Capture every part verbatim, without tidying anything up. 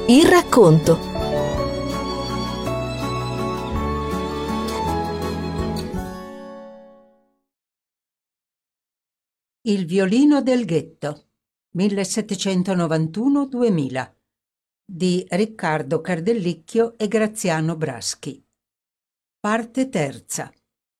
Il racconto. Il violino del ghetto, millesettecentonovantuno duemila, di Riccardo Cardellicchio e Graziano Braschi. Parte terza.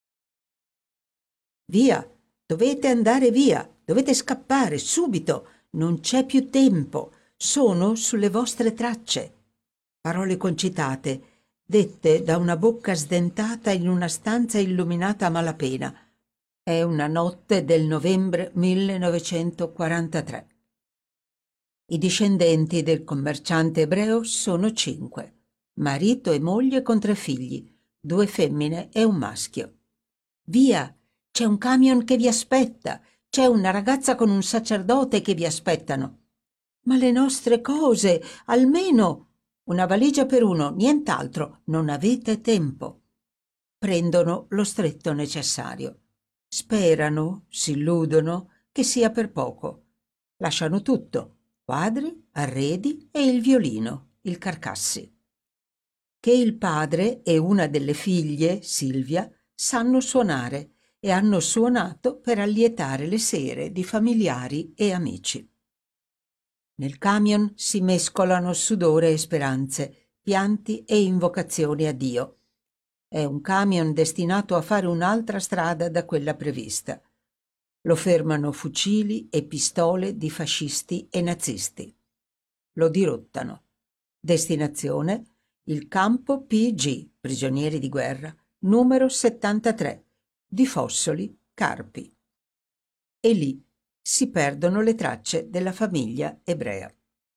Via, dovete andare via, dovete scappare subito, non c'è più tempo, sono sulle vostre tracce. Parole concitate, dette da una bocca sdentata in una stanza illuminata a malapena. È una notte del novembre millenovecentoquarantatré. I discendenti del commerciante ebreo sono cinque, marito e moglie con tre figli, due femmine e un maschio. Via, c'è un camion che vi aspetta, c'è una ragazza con un sacerdote che vi aspettano. Ma le nostre cose, almeno una valigia per uno, nient'altro, non avete tempo. Prendono lo stretto necessario. Sperano, si illudono che sia per poco. Lasciano tutto, quadri, arredi e il violino, il Carcassi. Che il padre e una delle figlie, Silvia, sanno suonare e hanno suonato per allietare le sere di familiari e amici. Nel camion si mescolano sudore e speranze, pianti e invocazioni a Dio. È un camion destinato a fare un'altra strada da quella prevista. Lo fermano fucili e pistole di fascisti e nazisti. Lo dirottano. Destinazione: il campo P G, prigionieri di guerra, numero settantatré, di Fossoli, Carpi. E lì si perdono le tracce della famiglia ebrea.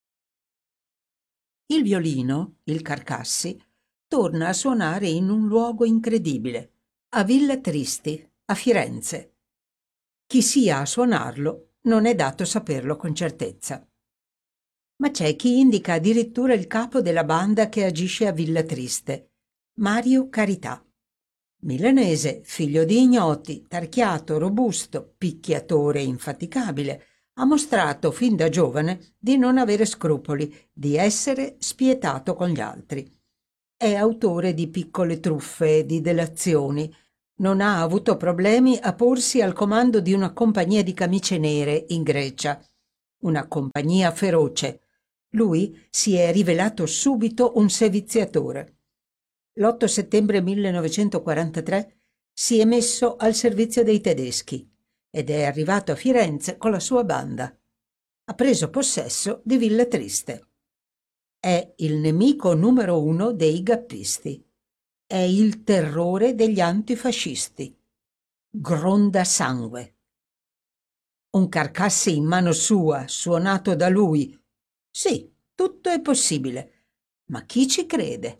Il violino, il Carcassi, torna a suonare in un luogo incredibile, a Villa Tristi, a Firenze. Chi sia a suonarlo non è dato saperlo con certezza. Ma c'è chi indica addirittura il capo della banda che agisce a Villa Triste, Mario Carità. Milanese, figlio di ignoti, tarchiato, robusto, picchiatore infaticabile, ha mostrato fin da giovane di non avere scrupoli, di essere spietato con gli altri. È autore di piccole truffe e di delazioni. Non ha avuto problemi a porsi al comando di una compagnia di camicie nere in Grecia. Una compagnia feroce. Lui si è rivelato subito un seviziatore. L'otto settembre millenovecentoquarantatré si è messo al servizio dei tedeschi ed è arrivato a Firenze con la sua banda. Ha preso possesso di Villa Triste. È il nemico numero uno dei gappisti. È il terrore degli antifascisti. Gronda sangue. Un Carcassi in mano sua, suonato da lui. Sì, tutto è possibile. Ma chi ci crede?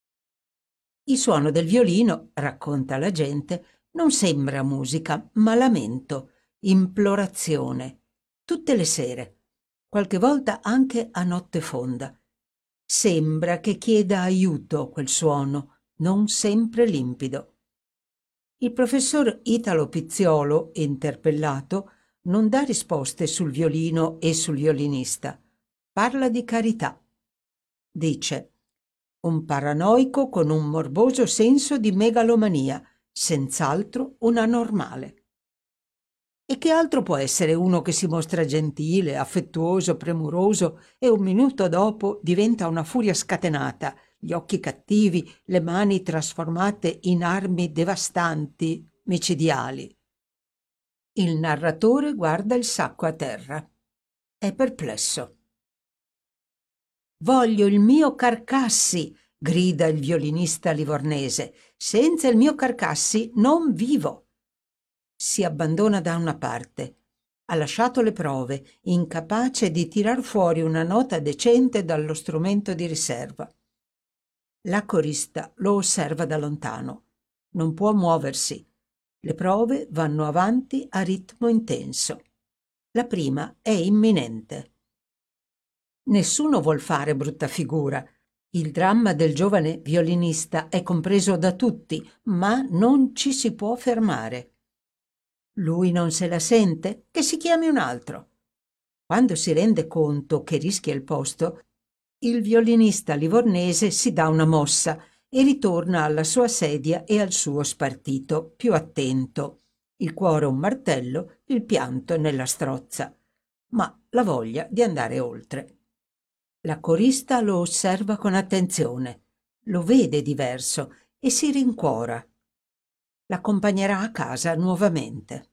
Il suono del violino, racconta la gente, non sembra musica, ma lamento, implorazione. Tutte le sere, qualche volta anche a notte fonda. Sembra che chieda aiuto quel suono, non sempre limpido. Il professor Italo Pizziolo, interpellato, non dà risposte sul violino e sul violinista. Parla di carità. Dice: un paranoico con un morboso senso di megalomania, senz'altro un anormale. E che altro può essere uno che si mostra gentile, affettuoso, premuroso e un minuto dopo diventa una furia scatenata, gli occhi cattivi, le mani trasformate in armi devastanti, micidiali. Il narratore guarda il sacco a terra. È perplesso. Voglio il mio Carcassi, grida il violinista livornese. Senza il mio Carcassi non vivo. Si abbandona da una parte. Ha lasciato le prove, incapace di tirar fuori una nota decente dallo strumento di riserva. La corista lo osserva da lontano. Non può muoversi. Le prove vanno avanti a ritmo intenso. La prima è imminente. Nessuno vuol fare brutta figura. Il dramma del giovane violinista è compreso da tutti, ma non ci si può fermare. Lui non se la sente? Che si chiami un altro. Quando si rende conto che rischia il posto, Il violinista livornese si dà una mossa e ritorna alla sua sedia e al suo spartito, più attento. Il cuore un martello, il pianto nella strozza, ma la voglia di andare oltre. La corista lo osserva con attenzione, lo vede diverso e si rincuora. L'accompagnerà a casa nuovamente.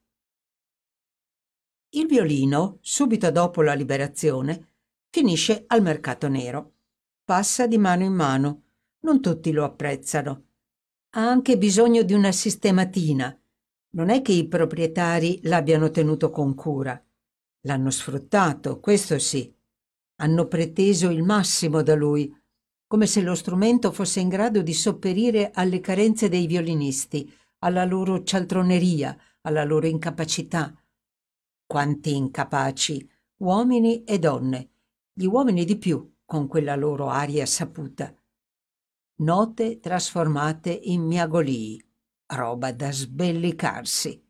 Il violino, subito dopo la liberazione, finisce al mercato nero. Passa di mano in mano. Non tutti lo apprezzano. Ha anche bisogno di una sistematina. Non è che i proprietari l'abbiano tenuto con cura. L'hanno sfruttato, questo sì. Hanno preteso il massimo da lui, come se lo strumento fosse in grado di sopperire alle carenze dei violinisti, alla loro cialtroneria, alla loro incapacità. Quanti incapaci, uomini e donne, gli uomini di più, con quella loro aria saputa. Note trasformate in miagolii, roba da sbellicarsi.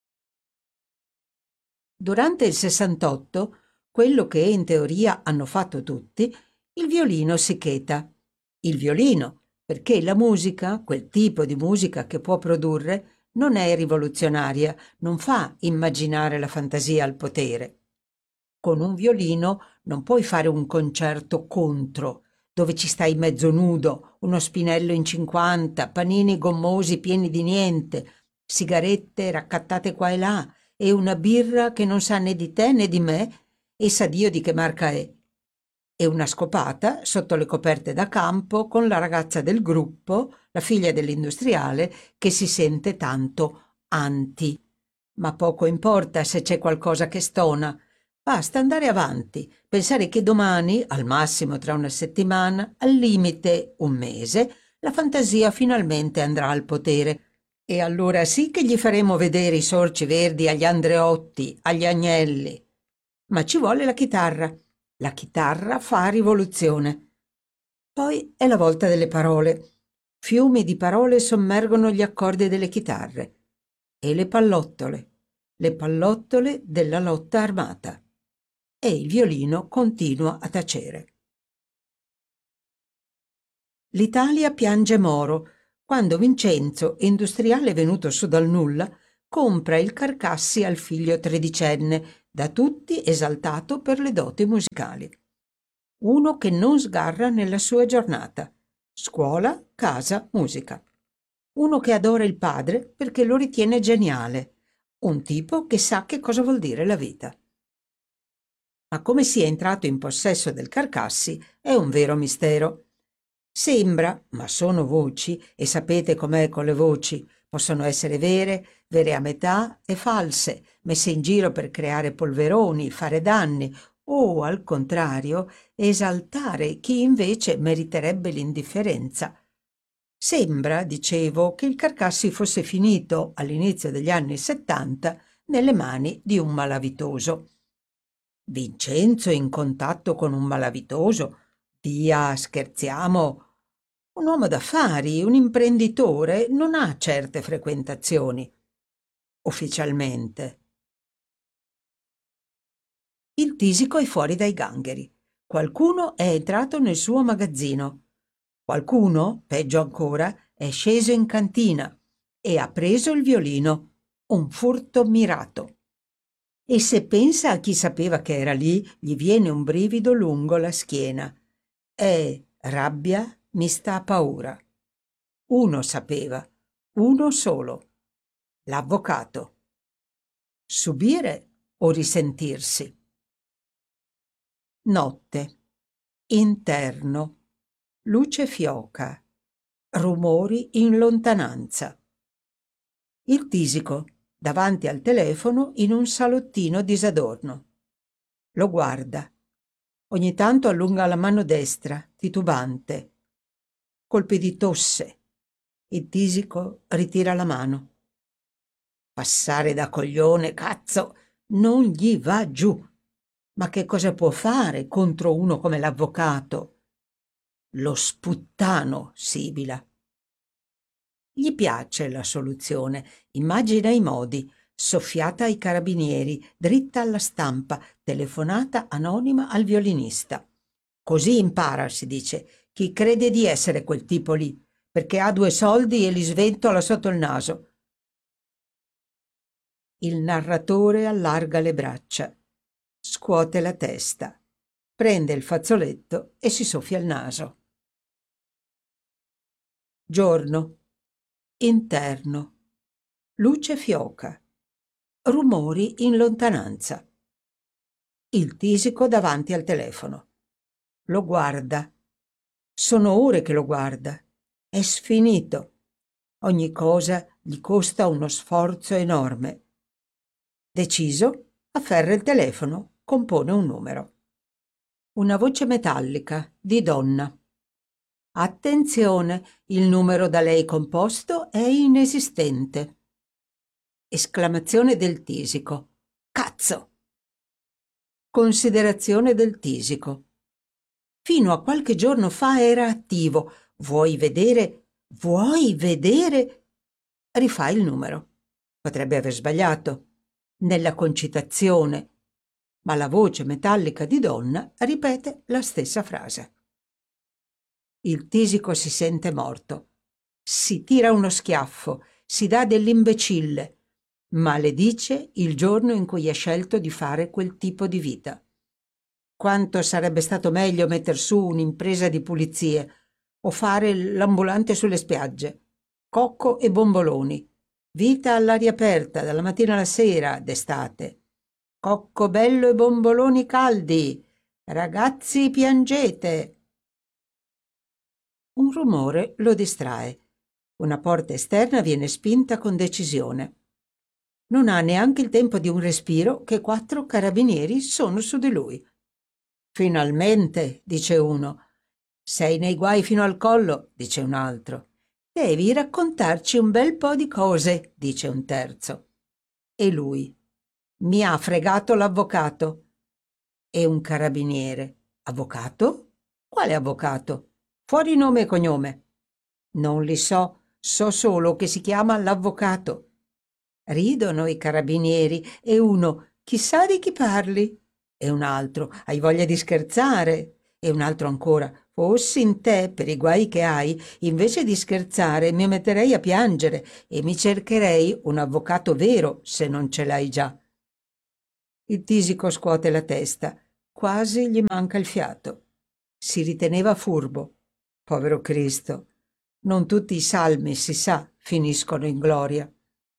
Durante il sessantotto, quello che in teoria hanno fatto tutti, il violino si cheta. Il violino, perché la musica, quel tipo di musica che può produrre, non è rivoluzionaria, non fa immaginare la fantasia al potere. Con un violino non puoi fare un concerto contro, dove ci stai mezzo nudo, uno spinello in cinquanta, panini gommosi pieni di niente, sigarette raccattate qua e là e una birra che non sa né di te né di me e sa Dio di che marca è. E una scopata sotto le coperte da campo con la ragazza del gruppo, la figlia dell'industriale, che si sente tanto anti. Ma poco importa se c'è qualcosa che stona. Basta andare avanti, pensare che domani, al massimo tra una settimana, al limite un mese, la fantasia finalmente andrà al potere. E allora sì che gli faremo vedere i sorci verdi agli Andreotti, agli Agnelli. Ma ci vuole la chitarra. La chitarra fa rivoluzione. Poi è la volta delle parole. Fiumi di parole sommergono gli accordi delle chitarre. E le pallottole. Le pallottole della lotta armata. E il violino continua a tacere. L'Italia piange Moro quando Vincenzo, industriale venuto su dal nulla, compra il Carcassi al figlio tredicenne, da tutti esaltato per le doti musicali. Uno che non sgarra nella sua giornata. Scuola, casa, musica. Uno che adora il padre perché lo ritiene geniale. Un tipo che sa che cosa vuol dire la vita. Ma come sia entrato in possesso del Carcassi è un vero mistero. Sembra, ma sono voci, e sapete com'è con le voci, possono essere vere, vere a metà e false, messe in giro per creare polveroni, fare danni o, al contrario, esaltare chi invece meriterebbe l'indifferenza. Sembra, dicevo, che il Carcassi fosse finito, all'inizio degli anni settanta, nelle mani di un malavitoso. Vincenzo in contatto con un malavitoso? Via, scherziamo. Un uomo d'affari, un imprenditore, non ha certe frequentazioni. Ufficialmente. Il Tisico è fuori dai gangheri. Qualcuno è entrato nel suo magazzino. Qualcuno, peggio ancora, è sceso in cantina e ha preso il violino. Un furto mirato. E se pensa a chi sapeva che era lì, gli viene un brivido lungo la schiena. È rabbia mista a paura. Uno sapeva, uno solo, l'avvocato. Subire o risentirsi? Notte, interno, luce fioca, rumori in lontananza. Il Tisico, davanti al telefono in un salottino disadorno. Lo guarda. Ogni tanto allunga la mano destra, titubante. Colpi di tosse. Il Tisico ritira la mano. Passare da coglione, cazzo, non gli va giù. Ma che cosa può fare contro uno come l'avvocato? Lo sputtano, sibila. Gli piace la soluzione, immagina i modi, soffiata ai carabinieri, dritta alla stampa, telefonata anonima al violinista. Così impara, si dice, chi crede di essere quel tipo lì, perché ha due soldi e li sventola sotto il naso. Il narratore allarga le braccia, scuote la testa, prende il fazzoletto e si soffia il naso. Giorno. Interno. Luce fioca. Rumori in lontananza. Il tisico davanti al telefono. Lo guarda. Sono ore che lo guarda. È sfinito. Ogni cosa gli costa uno sforzo enorme. Deciso, afferra il telefono, compone un numero. Una voce metallica, di donna. Attenzione, il numero da lei composto è inesistente. Esclamazione del tisico. Cazzo! Considerazione del tisico. Fino a qualche giorno fa era attivo. Vuoi vedere? Vuoi vedere? Rifà il numero. Potrebbe aver sbagliato nella concitazione, ma la voce metallica di donna ripete la stessa frase. Il tisico si sente morto. Si tira uno schiaffo, si dà dell'imbecille, maledice il giorno in cui ha scelto di fare quel tipo di vita. Quanto sarebbe stato meglio metter su un'impresa di pulizie o fare l'ambulante sulle spiagge. Cocco e bomboloni. Vita all'aria aperta dalla mattina alla sera d'estate. Cocco bello e bomboloni caldi. Ragazzi piangete. Un rumore lo distrae. Una porta esterna viene spinta con decisione. Non ha neanche il tempo di un respiro che quattro carabinieri sono su di lui. Finalmente, dice uno. Sei nei guai fino al collo, dice un altro. Devi raccontarci un bel po' di cose, dice un terzo. E lui. Mi ha fregato l'avvocato. E un carabiniere. Avvocato? Quale avvocato? Fuori nome e cognome. Non li so, so solo che si chiama l'avvocato. Ridono i carabinieri e uno, chissà di chi parli. E un altro, hai voglia di scherzare? E un altro ancora, fossi in te per i guai che hai, invece di scherzare mi metterei a piangere e mi cercherei un avvocato vero se non ce l'hai già. Il tisico scuote la testa, quasi gli manca il fiato. Si riteneva furbo. Povero Cristo. Non tutti i salmi, si sa, finiscono in gloria.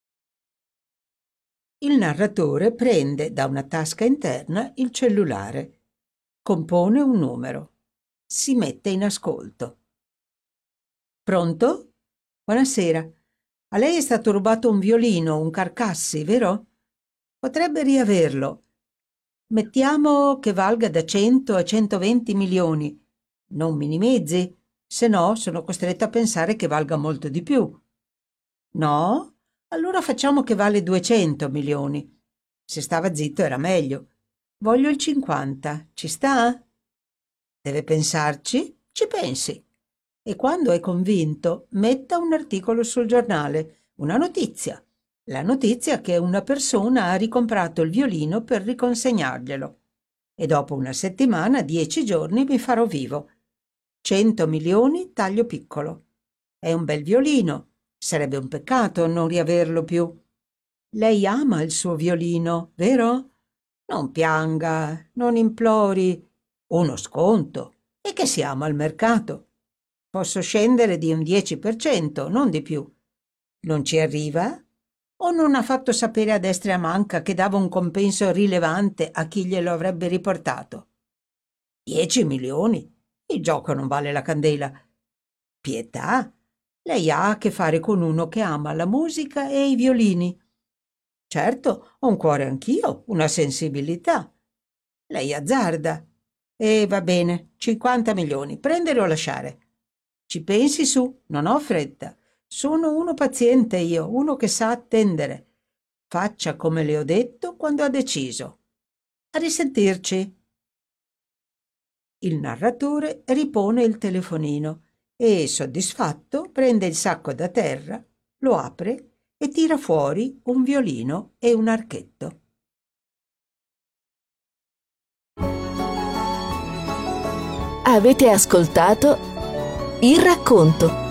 Il narratore prende da una tasca interna il cellulare. Compone un numero. Si mette in ascolto. Pronto? Buonasera. A lei è stato rubato un violino, un Carcassi, vero? Potrebbe riaverlo. Mettiamo che valga da cento a centoventi milioni. Non minimizzi, se no sono costretta a pensare che valga molto di più. No? Allora facciamo che vale duecento milioni. Se stava zitto era meglio. Voglio il cinquanta. Ci sta? Deve pensarci? Ci pensi. E quando è convinto, metta un articolo sul giornale, una notizia. La notizia che una persona ha ricomprato il violino per riconsegnarglielo. E dopo una settimana, dieci giorni, mi farò vivo. Cento milioni taglio piccolo. È un bel violino. Sarebbe un peccato non riaverlo più. Lei ama il suo violino, vero? Non pianga, non implori. Uno sconto. E che siamo al mercato. Posso scendere di un dieci per cento, non di più. Non ci arriva? O non ha fatto sapere a destra e a manca che dava un compenso rilevante a chi glielo avrebbe riportato? Dieci milioni? Il gioco non vale la candela. Pietà? Lei ha a che fare con uno che ama la musica e i violini. Certo, ho un cuore anch'io, una sensibilità. Lei azzarda. E va bene, cinquanta milioni, prendere o lasciare. Ci pensi su, non ho fretta. Sono uno paziente io, uno che sa attendere. Faccia come le ho detto quando ha deciso. A risentirci. Il narratore ripone il telefonino e, soddisfatto, prende il sacco da terra, lo apre e tira fuori un violino e un archetto. Avete ascoltato Il racconto.